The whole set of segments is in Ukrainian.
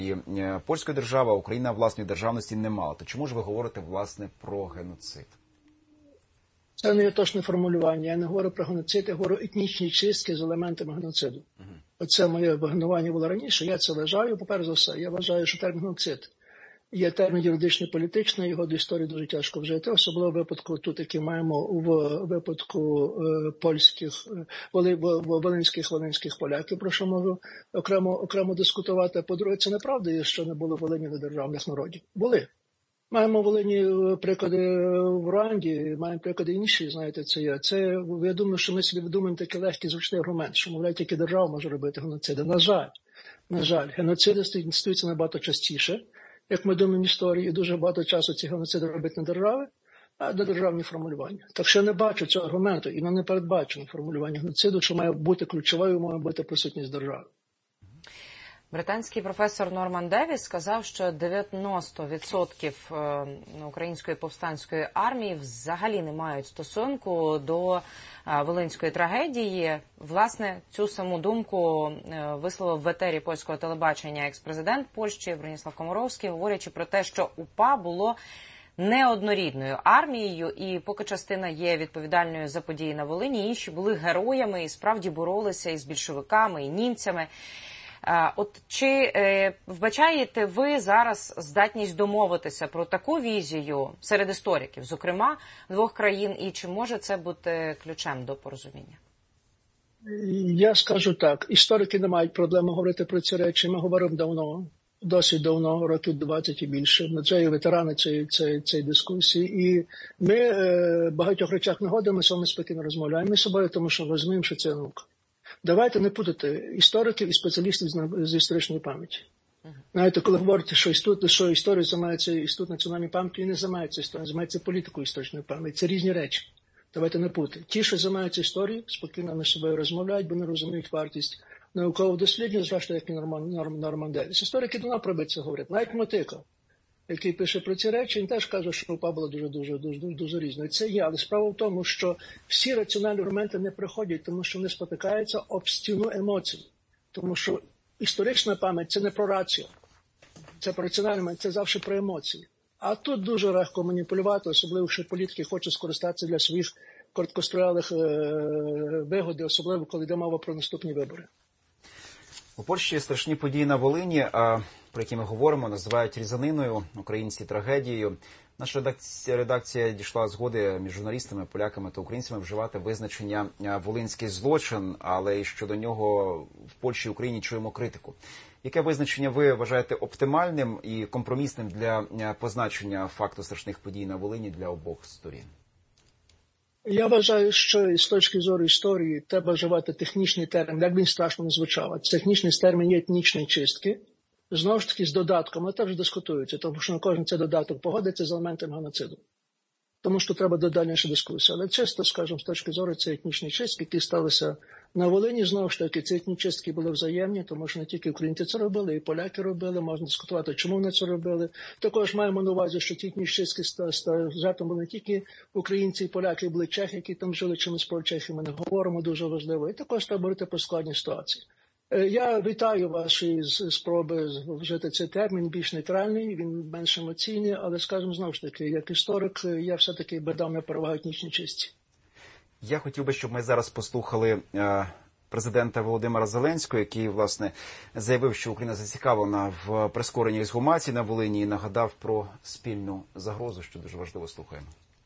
І польська держава, Україна власної державності не мала. То чому ж ви говорите, власне, про геноцид? Це не є точне формулювання. Я не говорю про геноцид, я говорю етнічні чистки з елементами геноциду. Оце моє вигнування було раніше, я це вважаю, по-перше за все. Я вважаю, що термін геноцид є термін юридичний, політичний, його до історії дуже тяжко вжити, особливо в випадку тут, який маємо у випадку польських, волинських поляків, про що можу окремо дискутувати. По-друге, це неправда, що не було в Волині недержавних народів. Були. Маємо в Волині приклади в Руанді, маємо приклади інші, знаєте, це є. Я думаю, що ми собі видумаємо такий легкий, зручний аргумент, що, мовляв, тільки держава може робити геноциди. На жаль, геноциди стаються набагато частіше, як ми думаємо в історії, і дуже багато часу ці геноциди робить не держави, а до державні формулювання. Так що я не бачу цього аргументу, і не передбачено формулювання геноциду, що має бути ключовою, має бути присутність держави. Британський професор Норман Девіс сказав, що 90% української повстанської армії взагалі не мають стосунку до волинської трагедії. Власне, цю саму думку висловив в етері польського телебачення екс-президент Польщі Броніслав Комаровський, говорячи про те, що УПА було неоднорідною армією, і поки частина є відповідальною за події на Волині, інші були героями і справді боролися із більшовиками, і німцями. От чи вбачаєте ви зараз здатність домовитися про таку візію серед істориків, зокрема, двох країн, і чи може це бути ключем до порозуміння? Я скажу так, історики не мають проблеми говорити про ці речі, ми говоримо давно, досить давно, років 20 і більше, ми це є ветерани цієї дискусії, і ми в багатьох речах не годимося, ми спокійно розмовляємо між собою, тому що розуміємо, що це наука. Давайте не путати істориків і спеціалістів з історичної пам'яті. Знаєте, коли говорите, що історія займається інститут національної пам'яті, і не займається історією, займається політикою історичної пам'яті. Це різні речі. Давайте не путати. Ті, що займаються історією, спокійно між собою розмовляють, бо не розуміють вартість наукового дослідження, зрештою, як і Норман Девіс. Історики до нас про це говорять. Навіть Мотика, який пише про ці речі, він теж каже, що УПА була дуже різною. Це є, але справа в тому, що всі раціональні аргументи не приходять, тому що вони спотикаються об стіну емоцій. Тому що історична пам'ять – це не про рацію, це про раціональну пам'ять, це завжди про емоції. А тут дуже легко маніпулювати, особливо, що політики хочуть скористатися для своїх короткостроялих вигод, особливо, коли йде мова про наступні вибори. У Польщі страшні події на Волині, про які ми говоримо, називають різаниною, українці трагедією. Наша редакція дійшла згоди між журналістами, поляками та українцями вживати визначення «волинський злочин», але і щодо нього в Польщі і Україні чуємо критику. Яке визначення ви вважаєте оптимальним і компромісним для позначення факту страшних подій на Волині для обох сторін? Я вважаю, що з точки зору історії треба вживати технічний термін, як він страшно не звучав. Технічний термін є етнічні чистки, знову ж таки з додатком, але теж дискутується, тому що на кожен цей додаток погодиться з елементами геноциду. Тому що треба додальніша дискусія. Але чисто, скажімо, з точки зору це етнічні чистки, які сталися на Волині, знову ж таки, ці етнічні чистки були взаємні, тому що не тільки українці це робили, і поляки робили, можна дискутувати, чому вони це робили. Також маємо на увазі, що ті етнічні чистки жертвами були не тільки українці і поляки, були чехи, які там жили, чимось про чехів ми не говоримо, дуже важливо. І також треба говорити про складні ситуації. Я вітаю ваші спроби вжити цей термін, більш нейтральний, він менш емоційний, але, скажімо, знову ж таки, як історик, я все-таки би дав на перевагу етнічній чистці. Я хотів би, щоб ми зараз послухали президента Володимира Зеленського, який, власне, заявив, що Україна зацікавлена в прискоренні ексгумації на Волині і нагадав про спільну загрозу, що дуже важливо. Слухаємо.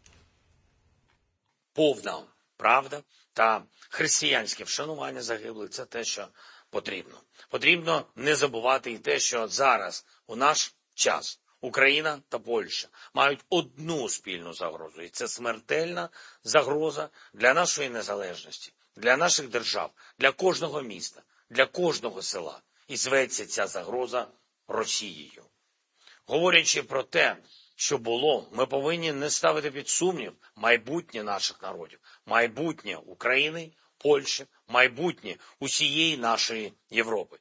Повна правда та християнське вшанування загиблих – це те, що потрібно. Потрібно не забувати і те, що зараз, у наш час, Україна та Польща мають одну спільну загрозу. І це смертельна загроза для нашої незалежності, для наших держав, для кожного міста, для кожного села. І зветься ця загроза Росією. Говорячи про те, що було, ми повинні не ставити під сумнів майбутнє наших народів, майбутнє України, Польщі, майбутнє усієї нашої Європи.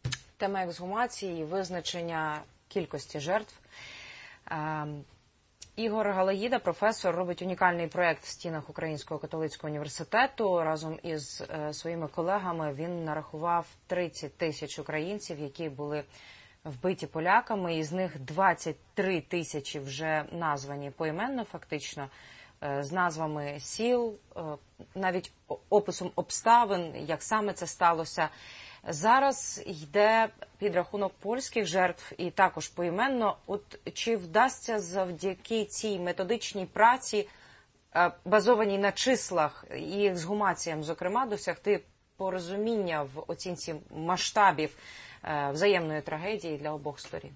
Тема ексгумації і визначення кількості жертв. Ігор Галаїда, професор, робить унікальний проєкт в стінах Українського католицького університету. Разом із своїми колегами він нарахував 30 тисяч українців, які були вбиті поляками. Із них 23 тисячі вже названі поіменно, фактично, з назвами сіл, навіть описом обставин, як саме це сталося. Зараз йде підрахунок польських жертв і також поіменно. От чи вдасться завдяки цій методичній праці, базованій на числах і ексгумаціям, зокрема, досягти порозуміння в оцінці масштабів взаємної трагедії для обох сторін?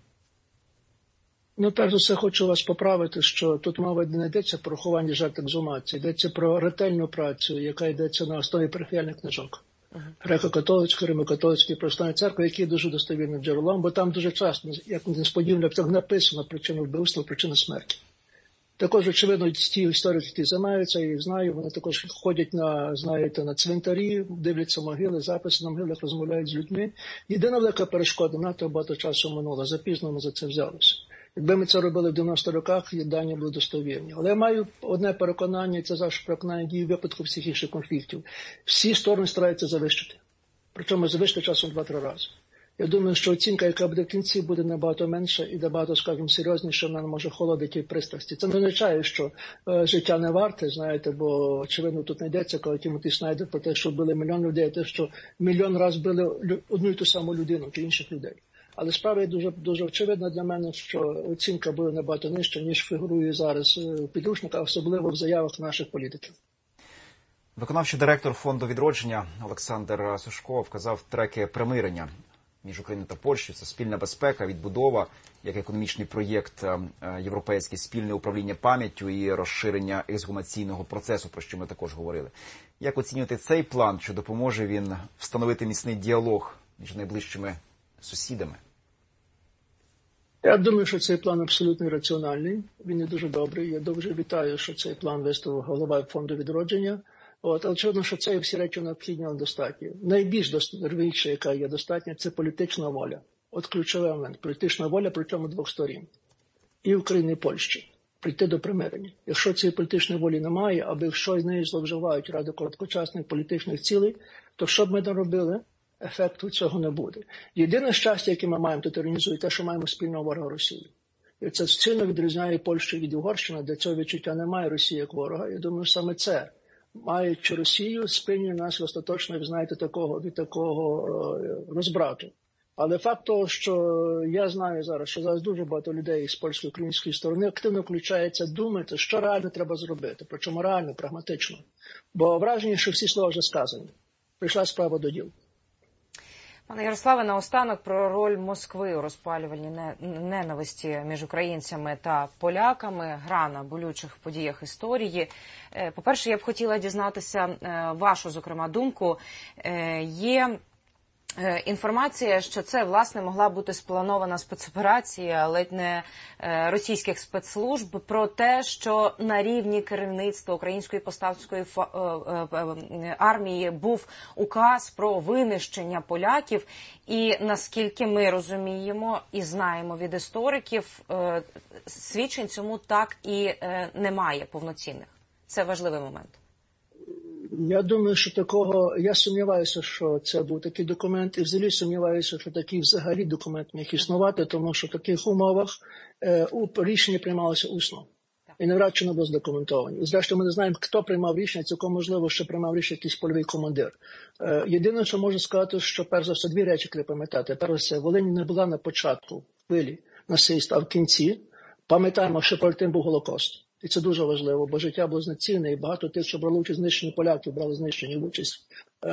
Ну, перш за все, хочу вас поправити, що тут мова не йдеться про ховання жертв ексгумації, йдеться про ретельну працю, яка йдеться на основі парафіяльних книжок. Греко-католицької, Римо-католицької православної церкви, які є дуже достовірним джерелом, бо там дуже часто, як несподівано, так написано причина вбивства, причина смерті. Також, очевидно, ті історики, які займаються, я їх знаю, вони також ходять на цвинтарі, дивляться могили, записи на могилах, розмовляють з людьми. Єдина велика перешкода, надто багато часу минуло, запізно ми за це взялися. Якби ми це робили в 90-х роках, дані були достовірні. Але я маю одне переконання, і це завжди переконання дії в випадку всіх інших конфліктів. Всі сторони стараються завищити. Причому завищити часом 2-3 рази. Я думаю, що оцінка, яка буде в кінці, буде набагато менша і набагато, скажімо, серйозніше, вона може холодити пристрасті. Це не означає, що життя не варте, знаєте, бо, очевидно, тут не йдеться, коли Тімоті Снайдер про те, що вбили мільйон людей, те, що мільйон разів били одну і ту саму людину чи інших людей. Але справа є дуже очевидна для мене, що оцінка буде набагато нижча, ніж фігурує зараз в підручниках, особливо в заявах наших політиків. Виконавчий директор Фонду відродження Олександр Сушко вказав треки примирення між Україною та Польщею. Це спільна безпека, відбудова, як економічний проєкт, європейське спільне управління пам'яттю і розширення ексгумаційного процесу, про що ми також говорили. Як оцінювати цей план, чи допоможе він встановити міцний діалог між найближчими сусідами? Я думаю, що цей план абсолютно раціональний, він є дуже добрий. Я дуже вітаю, що цей план виставив голова Фонду відродження. Але очевидно, що це всі речі необхідні, але достатні. Найбільш речі, яка є достатня, це політична воля. От ключовий момент. Політична воля, причому двох сторін. І України, і Польщі. Прийти до примирення. Якщо цієї політичної волі немає, або якщо з нею зловживають ради короткочасних політичних цілей, то що б ми не робили, ефекту цього не буде. Єдине щастя, яке ми маємо тут організує, те, що маємо спільного ворога Росії. І це сильно відрізняє Польщу від Угорщини, де цього відчуття немає Росії як ворога. Я думаю, саме це, маючи Росію, спинює нас остаточно, ви знаєте, від такого розбрату. Але факт того, що я знаю зараз, що зараз дуже багато людей з польсько-української сторони активно включається думати, що реально треба зробити, причому реально, прагматично. Бо враження, що всі слова вже сказані. Прийшла справа до діл. Пане Ярославе, наостанок про роль Москви у розпалювальній ненависті між українцями та поляками, гра на болючих подіях історії. По-перше, я б хотіла дізнатися вашу, зокрема, думку. Є інформація, що це, власне, могла бути спланована спецоперація, ледь не російських спецслужб, про те, що на рівні керівництва Української повстанської армії був указ про винищення поляків. І, наскільки ми розуміємо і знаємо від істориків, свідчень цьому так і немає повноцінних. Це важливий момент. Я думаю, що я сумніваюся, що це був такий документ, і взагалі сумніваюся, що такий взагалі документ міг існувати, тому що в таких умовах рішення приймалося усно. І навряд чи не було задокументовані. І зрештою, ми не знаємо, хто приймав рішення, цілком можливо, що приймав рішення якийсь польовий командир. Єдине, що можу сказати, що перш за все дві речі треба пам'ятати. Перш за все, Волинь не була на початку хвилі насильства, а в кінці. Пам'ятаємо, що перед тим був Голокост. І це дуже важливо, бо життя було знецінне, і багато тих, що брали участь в знищенні поляків, брали знищені участь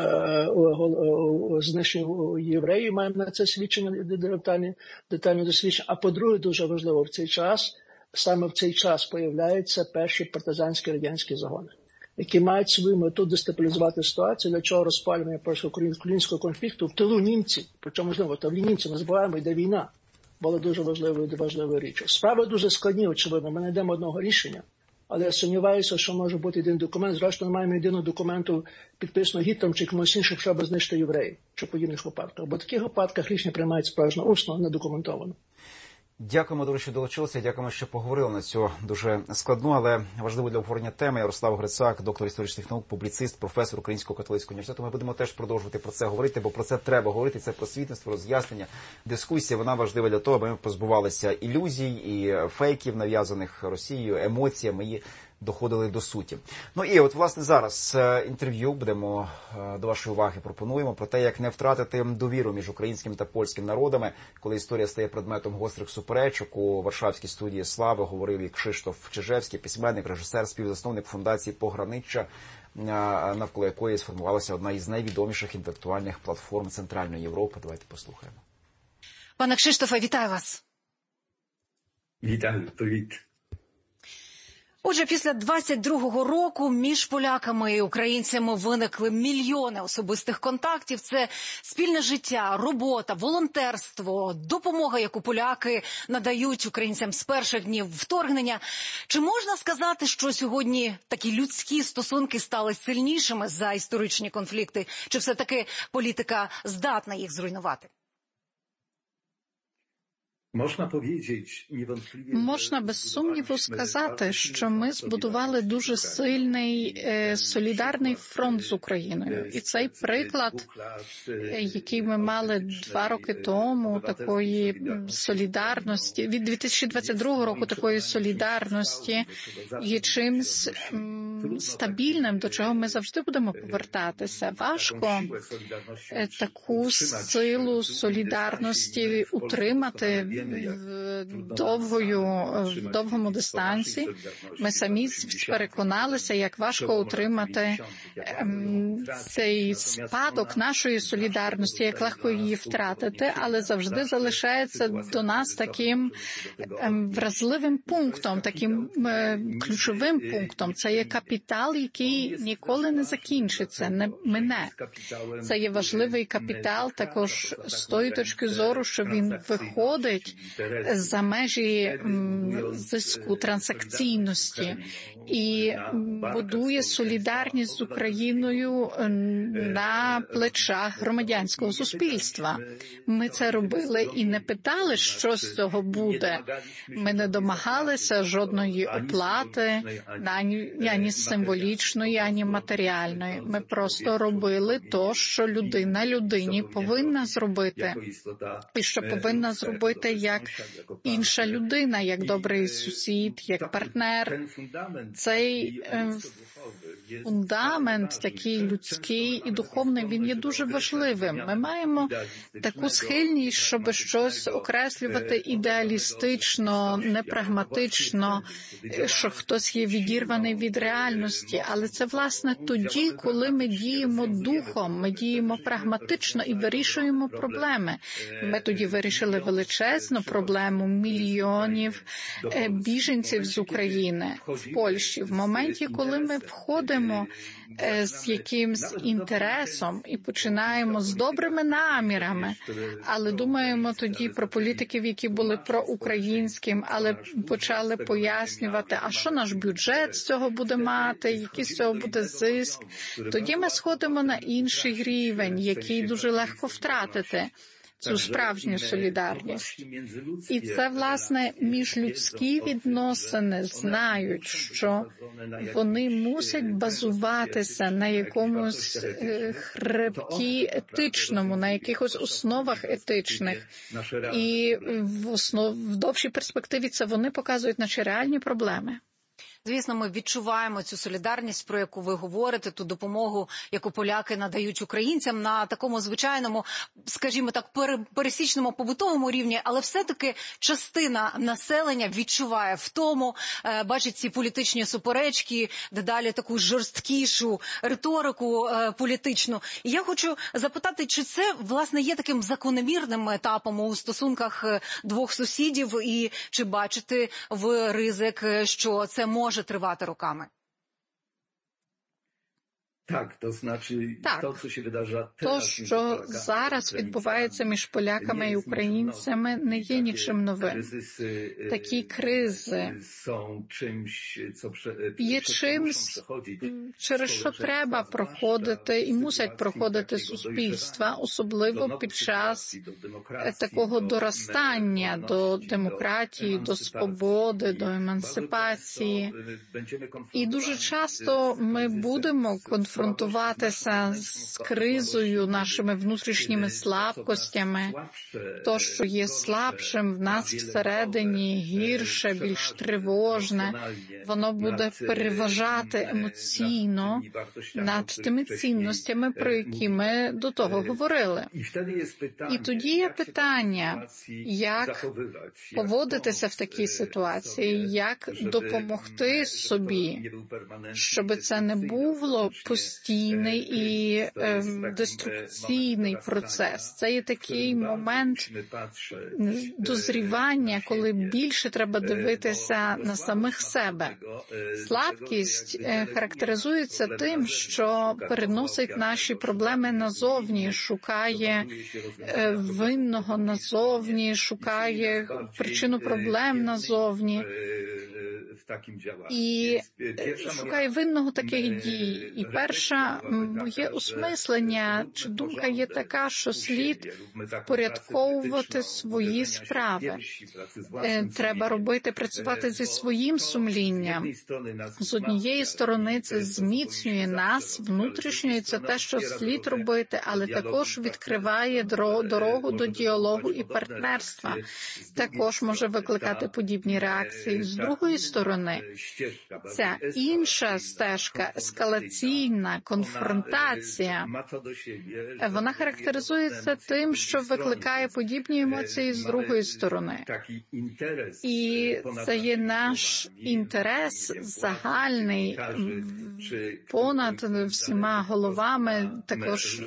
знищенні євреїв. Маємо на це свідчення, детальне дослідження. А по-друге, дуже важливо, саме в цей час появляються перші партизанські радянські загони, які мають свою мету дестабілізувати ситуацію, для чого розпалювання польсько-українського конфлікту в тилу німців, причому, можливо, та в німці не забуваємо, йде війна. Була дуже важливою річ. Справи дуже складні, очевидно. Ми не йдемо одного рішення, але я сумніваюся, що може бути один документ. Зрештою, ми маємо єдиного документу, підписаного Гітлером чи комусь іншим, щоб знищити євреїв, чи в подібних випадках. Бо в таких випадках рішення приймають справжньо усно, не документовано. Дякуємо дуже, що долучилися, дякуємо, що поговорили на цю дуже складну, але важливу для обговорення теми. Ярослав Грицак, доктор історичних наук, публіцист, професор Українського католицького університету. Ми будемо теж продовжувати про це говорити, бо про це треба говорити. Це просвітництво, роз'яснення, дискусія. Вона важлива для того, аби ми позбувалися ілюзій і фейків, нав'язаних Росією, емоціями і доходили до суті. Ну і от, власне, зараз інтерв'ю будемо до вашої уваги пропонуємо про те, як не втратити довіру між українським та польським народами, коли історія стає предметом гострих суперечок. У Варшавській студії «Слави» говорив і Кшиштоф Чижевський, письменник, режисер, співзасновник фундації «Пограниччя», навколо якої сформувалася одна із найвідоміших інтелектуальних платформ Центральної Європи. Давайте послухаємо. Пане Кшиштофе, вітаю вас. Вітаю, привіт. Отже, після 22-го року між поляками і українцями виникли мільйони особистих контактів. Це спільне життя, робота, волонтерство, допомога, яку поляки надають українцям з перших днів вторгнення. Чи можна сказати, що сьогодні такі людські стосунки стали сильнішими за історичні конфлікти? Чи все-таки політика здатна їх зруйнувати? Можна без сумніву сказати, що ми збудували дуже сильний солідарний фронт з Україною. І цей приклад, який ми мали 2 роки тому, такої солідарності, від 2022 року такої солідарності, є чимсь стабільним, до чого ми завжди будемо повертатися. Важко таку силу солідарності утримати в довгому дистанції. Ми самі переконалися, як важко утримати цей спадок нашої солідарності, як легко її втратити, але завжди залишається до нас таким вразливим пунктом, таким ключовим пунктом. Це є капітал, який ніколи не закінчиться, не мине. Це є важливий капітал також з тої точки зору, що він виходить за межі зиску, транзакційності і будує солідарність з Україною на плечах громадянського суспільства. Ми це робили і не питали, що з цього буде. Ми не домагалися жодної оплати, ані символічної, ані матеріальної. Ми просто робили то, що людина людині повинна зробити. І що повинна зробити як інша людина, як добрий сусід, як партнер. Цей фундамент, такий людський і духовний, він є дуже важливим. Ми маємо таку схильність, щоб щось окреслювати ідеалістично, непрагматично, що хтось є відірваний від реальності. Але це, власне, тоді, коли ми діємо духом, ми діємо прагматично і вирішуємо проблеми. Ми тоді вирішили величезну проблему мільйонів біженців з України в Польщі. В моменті, коли ми входимо з якимсь інтересом і починаємо з добрими намірами, але думаємо тоді про політиків, які були проукраїнським, але почали пояснювати, а що наш бюджет з цього буде мати, який з цього буде зиск. Тоді ми сходимо на інший рівень, який дуже легко втратити. Цю справжню солідарність. І це, власне, міжлюдські відносини знають, що вони мусять базуватися на якомусь хребті етичному, на якихось основах етичних. І в довшій перспективі це вони показують наші реальні проблеми. Звісно, ми відчуваємо цю солідарність, про яку ви говорите, ту допомогу, яку поляки надають українцям на такому звичайному, скажімо так, пересічному побутовому рівні, але все-таки частина населення відчуває втому, бачить ці політичні суперечки, дедалі таку жорсткішу риторику політичну. І я хочу запитати, чи це, власне, є таким закономірним етапом у стосунках двох сусідів, і чи бачите ви ризик, що це може тривати роками? Так, то, що зараз відбувається між поляками і українцями, не є нічим новим. Такі кризи є чимсь, через що треба проходити і мусять проходити суспільства, особливо під час такого доростання до демократії, до свободи, до емансипації. І дуже часто ми будемо конфронтуватися з кризою, нашими внутрішніми слабкостями. То, що є слабшим в нас всередині, гірше, більш тривожне, воно буде переважати емоційно над тими цінностями, про які ми до того говорили. І тоді є питання, як поводитися в такій ситуації, як допомогти собі, щоб це не було постійний і деструкційний процес. Це є такий момент дозрівання, коли більше треба дивитися на самих себе. Слабкість характеризується тим, що переносить наші проблеми назовні, шукає винного назовні, шукає причину проблем назовні і шукає винного таких дій. І перше моє осмислення чи думка є така, що слід впорядковувати свої справи. Треба працювати зі своїм сумлінням. З однієї сторони це зміцнює нас внутрішньо, і це те, що слід робити, але також відкриває дорогу до діалогу і партнерства. Також може викликати подібні реакції. З другої сторони, ця інша стежка, ескалаційна конфронтація, вона характеризується тим, що викликає подібні емоції з другої сторони. І це є наш інтерес загальний, понад всіма головами, також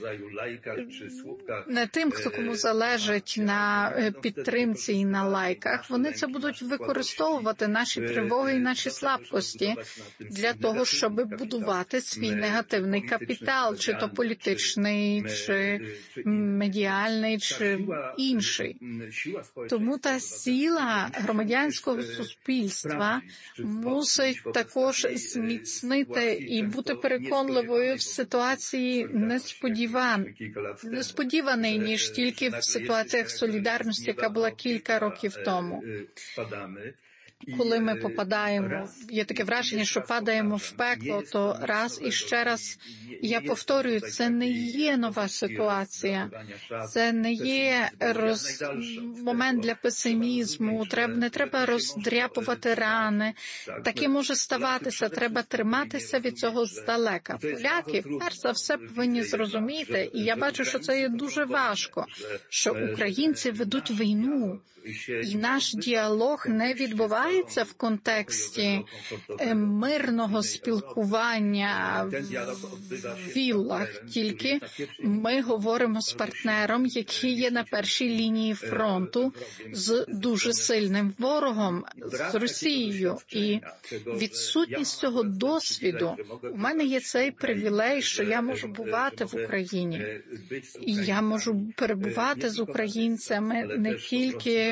не тим, хто кому залежить на підтримці і на лайках. Вони це будуть використовувати, наші тривоги і наші слабкості, для того, щоб будувати свій негативний капітал, чи то політичний, чи медіальний, чи інший. Тому та сила громадянського суспільства мусить також зміцнити і бути переконливою в ситуації несподіваної, ніж тільки в ситуаціях солідарності, яка була кілька років тому. Коли ми попадаємо, є таке враження, що падаємо в пекло, то раз і ще раз я повторюю, це не є нова ситуація, це не є момент для песимізму, не треба роздряпувати рани. Таке може ставатися, треба триматися від цього здалека. Поляки, перш за все, повинні зрозуміти, і я бачу, що це є дуже важко, що українці ведуть війну, і наш діалог не відбувається в контексті мирного спілкування в віллах, тільки ми говоримо з партнером, який є на першій лінії фронту з дуже сильним ворогом, з Росією. І відсутність цього досвіду, у мене є цей привілей, що я можу бувати в Україні. І я можу перебувати з українцями не тільки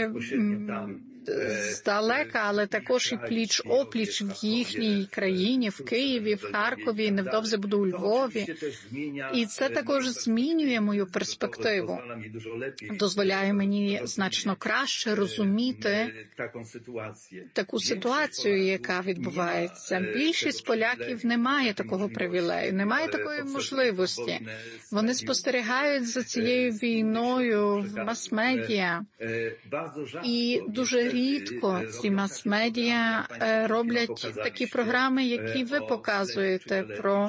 здалека, але також і пліч-опліч в їхній країні, в Києві, в Харкові, невдовзі буду у Львові. І це також змінює мою перспективу, дозволяє мені значно краще розуміти таку ситуацію, яка відбувається. Більшість поляків не має такого привілею, не має такої можливості. Вони спостерігають за цією війною в мас-медіа. І дуже рідко ці мас-медіа роблять такі програми, які ви показуєте, про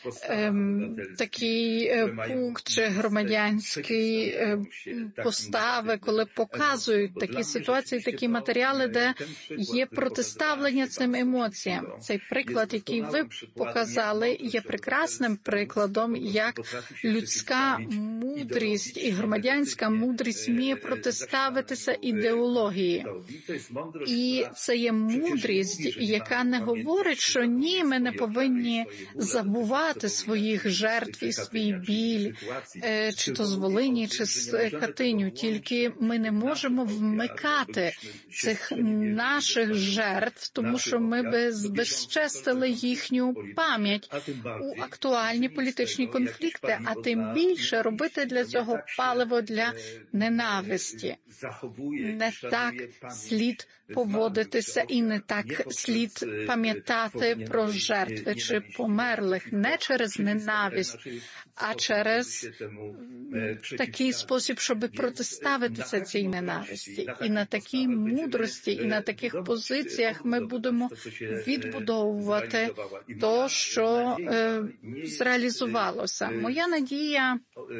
такий пункт чи громадянські постави, коли показують такі ситуації, такі матеріали, де є протиставлення цим емоціям. Цей приклад, який ви показали, є прекрасним прикладом, як людська мудрість і громадянська мудрість вміє протиставитися ідеології. І це є мудрість, яка не говорить, що ні, ми не повинні забувати своїх жертв і свій біль, чи то з Волині, чи з Катиню. Тільки ми не можемо вмикати цих наших жертв, тому що ми безчестили їхню пам'ять у актуальні політичні конфлікти, а тим більше робити для цього паливо для ненависті. Не так слід поводитися і не так слід пам'ятати про жертви чи померлих не через ненависть, а через такий спосіб, щоб протиставитися цій ненависті. І на такій мудрості, і на таких позиціях ми будемо відбудовувати то, що зреалізувалося. Моя надія,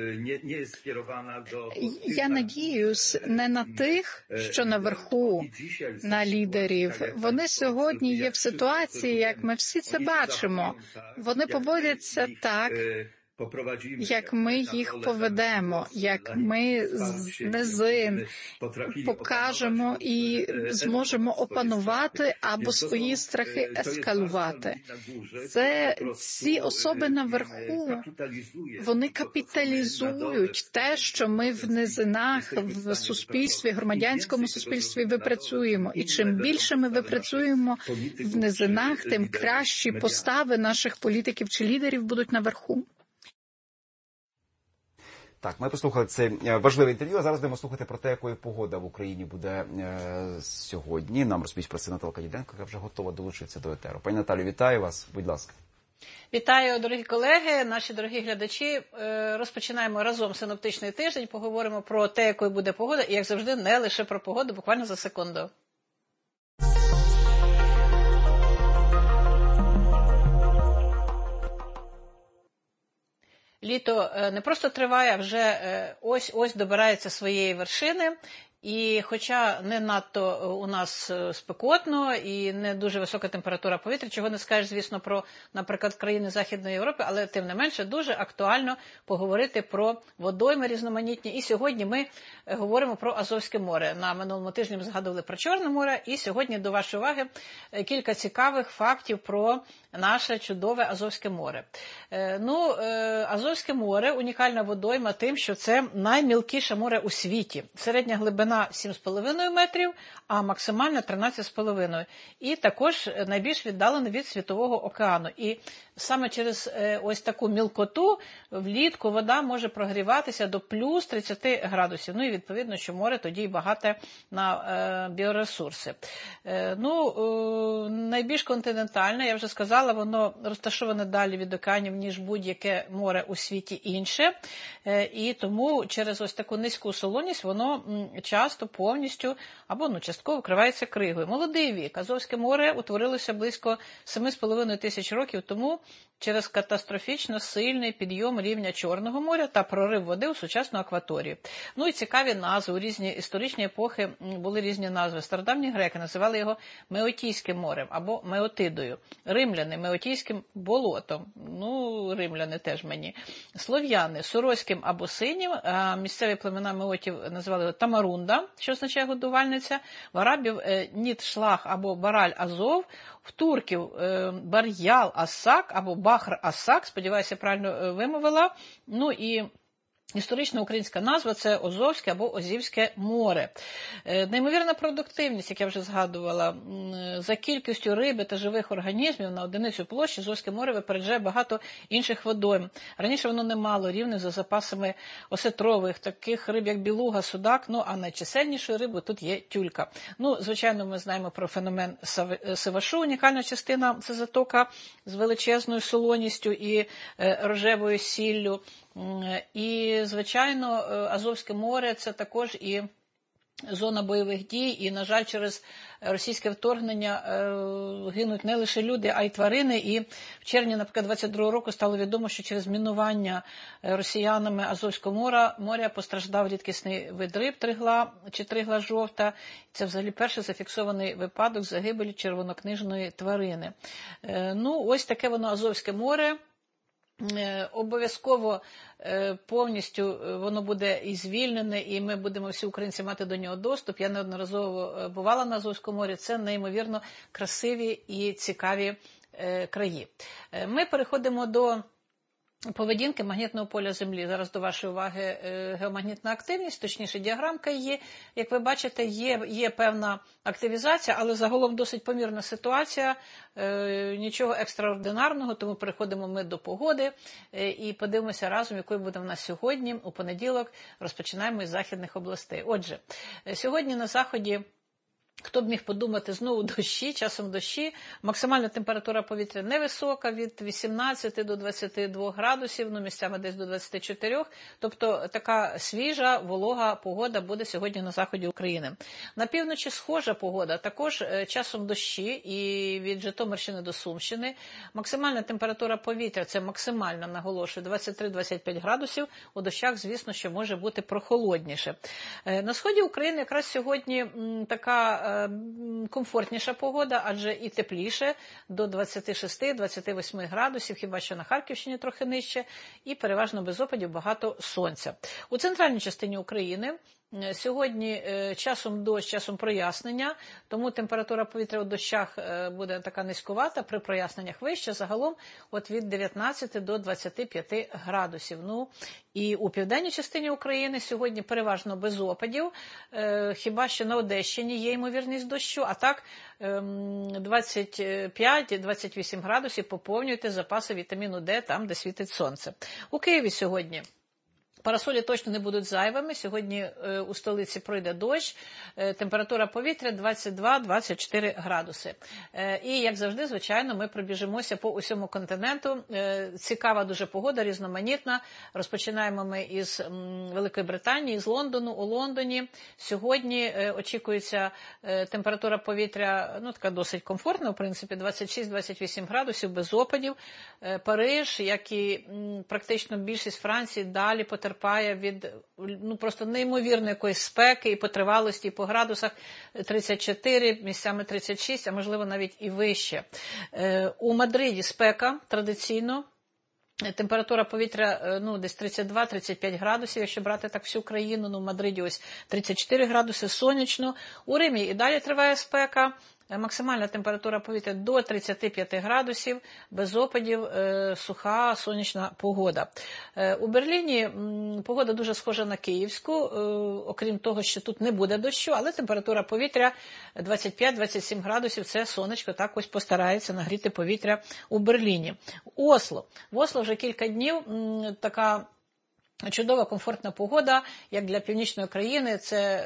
я надіюсь не на тих, що наверху, на лідерів. Вони сьогодні є в ситуації, як ми всі це бачимо. Вони поводяться так, як ми їх поведемо, як ми з низин покажемо і зможемо опанувати або свої страхи ескалувати. Це ці особи наверху, вони капіталізують те, що ми в низинах, в суспільстві, громадянському суспільстві випрацюємо. І чим більше ми випрацюємо в низинах, тим кращі постави наших політиків чи лідерів будуть наверху. Так, ми послухали це важливе інтерв'ю, а зараз будемо слухати про те, якою погода в Україні буде сьогодні. Нам розповість про це Наталка Діденко, яка вже готова долучитися до етеру. Пані Наталю, вітаю вас, будь ласка. Вітаю, дорогі колеги, наші дорогі глядачі. Розпочинаємо разом синоптичний тиждень, поговоримо про те, якою буде погода, і, як завжди, не лише про погоду, буквально за секунду. Літо не просто триває, а вже ось добирається своєї вершини. І хоча не надто у нас спекотно і не дуже висока температура повітря, чого не скажеш, звісно, про, наприклад, країни Західної Європи, але тим не менше дуже актуально поговорити про водойми різноманітні. І сьогодні ми говоримо про Азовське море. На минулому тижні ми згадували про Чорне море, і сьогодні до вашої уваги кілька цікавих фактів про наше чудове Азовське море. Азовське море – унікальна водойма тим, що це наймілкіше море у світі. Середня глибина 7,5 метрів, а максимальна 13,5. І також найбільш віддалене від Світового океану. І саме через ось таку мілкоту влітку вода може прогріватися до плюс 30 градусів. Ну і відповідно, що море тоді й багате на біоресурси. Найбільш континентальне, я вже сказала, воно розташоване далі від океанів, ніж будь-яке море у світі інше. І тому через ось таку низьку солоність воно часто повністю або частково вкривається кригою. Молодий вік. Азовське море утворилося близько 7,5 тисяч років тому через катастрофічно сильний підйом рівня Чорного моря та прорив води у сучасну акваторію. І цікаві назви. У різні історичні епохи були різні назви. Стародавні греки називали його Меотійським морем або Меотидою. Римляни – Меотійським болотом. Римляни теж мені. Слов'яни – Суроським або Синім. Місцеві племена меотів називали його Тамарунда, що означає годувальниця. В арабів – Ніт-Шлах або Бараль-Азов. В турків Бар'ял-Асак або Бахр-Асак, сподіваюся, правильно вимовила. І історична українська назва – це Азовське або Озівське море. Неймовірна продуктивність, як я вже згадувала, за кількістю риби та живих організмів на одиницю площі Азовське море випереджає багато інших водойм. Раніше воно не мало рівних за запасами осетрових, таких риб, як білуга, судак, а найчисельнішою рибою тут є тюлька. Звичайно, ми знаємо про феномен Сивашу, унікальна частина – це затока з величезною солоністю і рожевою сіллю. І, звичайно, Азовське море – це також і зона бойових дій, і, на жаль, через російське вторгнення гинуть не лише люди, а й тварини. І в червні, наприклад, 22-го року стало відомо, що через мінування росіянами Азовського моря постраждав рідкісний вид риб тригла чи тригла жовта. Це взагалі перший зафіксований випадок загибелі червонокнижної тварини. Ось таке воно Азовське море. обов'язково повністю воно буде і звільнене, і ми будемо всі українці мати до нього доступ. Я неодноразово бувала на Азовському морі. Це неймовірно красиві і цікаві краї. Ми переходимо до поведінки магнітного поля Землі. Зараз до вашої уваги геомагнітна активність, точніше діаграмка її. Як ви бачите, є певна активізація, але загалом досить помірна ситуація, нічого екстраординарного, тому переходимо ми до погоди і подивимося разом, якою буде в нас сьогодні, у понеділок, розпочинаємо із західних областей. Отже, сьогодні на заході, хто б міг подумати, знову дощі, часом дощі. Максимальна температура повітря невисока, від 18 до 22 градусів, місцями десь до 24. Тобто така свіжа, волога погода буде сьогодні на заході України. На півночі схожа погода, також часом дощі і від Житомирщини до Сумщини. Максимальна температура повітря, це максимально, наголошую, 23-25 градусів. У дощах, звісно, що може бути прохолодніше. На сході України якраз сьогодні така комфортніша погода, адже і тепліше, до 26-28 градусів, хіба що на Харківщині трохи нижче, і переважно без опадів, багато сонця. У центральній частині України сьогодні часом дощ, часом прояснення, тому температура повітря у дощах буде така низькувата, при проясненнях вища, загалом от від 19 до 25 градусів. І у південній частині України сьогодні переважно без опадів, хіба що на Одещині є ймовірність дощу, а так 25-28 градусів, поповнюйте запаси вітаміну Д там, де світить сонце. У Києві сьогодні парасолі точно не будуть зайвими. Сьогодні у столиці пройде дощ, температура повітря 22-24 градуси. І, як завжди, звичайно, ми пробіжимося по усьому континенту. Цікава дуже погода, різноманітна. Розпочинаємо ми із Великої Британії, з Лондону. У Лондоні сьогодні очікується температура повітря, така досить комфортна, в принципі, 26-28 градусів, без опадів. Париж, як і практично більшість Франції, далі потерпає від просто неймовірної якоїсь спеки і по тривалості, і по градусах 34, місцями 36, а можливо навіть і вище. У Мадриді спека традиційно. Температура повітря десь 32-35 градусів, якщо брати так всю країну. В Мадриді ось 34 градуси, сонячно. У Римі і далі триває спека. Максимальна температура повітря до 35 градусів, без опадів, суха, сонячна погода. У Берліні погода дуже схожа на київську, окрім того, що тут не буде дощу, але температура повітря 25-27 градусів, це сонечко так ось постарається нагріти повітря у Берліні. В Осло вже кілька днів така чудова, комфортна погода, як для північної країни, це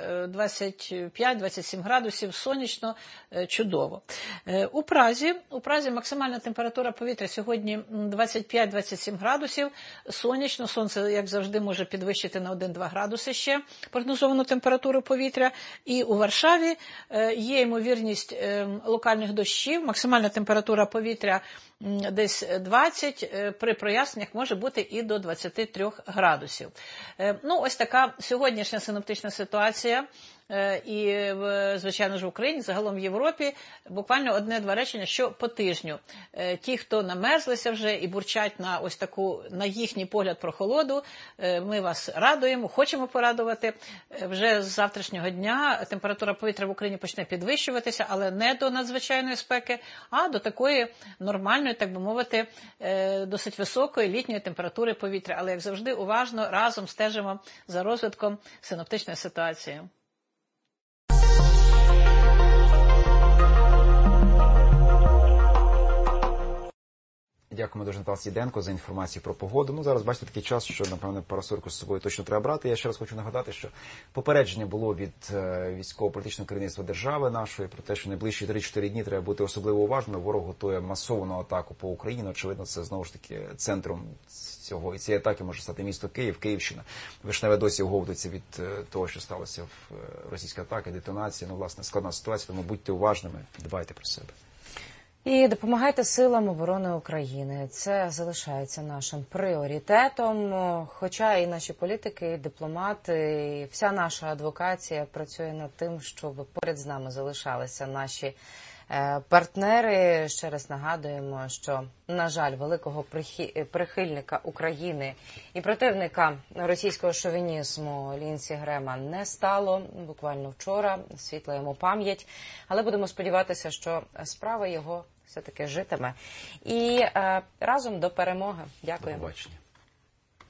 25-27 градусів, сонячно, чудово. У Празі максимальна температура повітря сьогодні 25-27 градусів, сонячно, сонце, як завжди, може підвищити на 1-2 градуси ще прогнозовану температуру повітря. І у Варшаві є ймовірність локальних дощів, максимальна температура повітря десь 20, при проясненнях може бути і до 23 градусів. Ось така сьогоднішня синоптична ситуація. І, звичайно ж, в Україні, загалом в Європі, буквально одне-два речення, що по тижню. Ті, хто намерзлися вже і бурчать на ось таку, на їхній погляд, прохолоду, ми вас радуємо, хочемо порадувати. Вже з завтрашнього дня температура повітря в Україні почне підвищуватися, але не до надзвичайної спеки, а до такої нормальної, так би мовити, досить високої літньої температури повітря. Але, як завжди, уважно разом стежимо за розвитком синоптичної ситуації. Дякуємо дуже, Наталці Діденко, за інформацію про погоду. Зараз, бачите, такий час, що, напевно, парасольку з собою точно треба брати. Я ще раз хочу нагадати, що попередження було від військово-політичного керівництва держави нашої про те, що найближчі 3-4 дні треба бути особливо уважними. Ворог готує масовану атаку по Україні. Очевидно, це, знову ж таки, центром цієї атаки може стати місто Київ, Київщина. Вишневе досі оговтується від того, що сталося в російській атаці, детонації. Власне, складна ситуація, тому будьте уважними, дбайте про себе. І допомагайте силам оборони України. Це залишається нашим пріоритетом. Хоча і наші політики, і дипломати, і вся наша адвокація працює над тим, щоб поряд з нами залишалися наші партнери. Ще раз нагадуємо, що, на жаль, великого прихильника України і противника російського шовінізму Лінсі Грема не стало. Буквально вчора, світла йому пам'ять. Але будемо сподіватися, що справа його все-таки житиме. І разом до перемоги. Дякую. До побачення.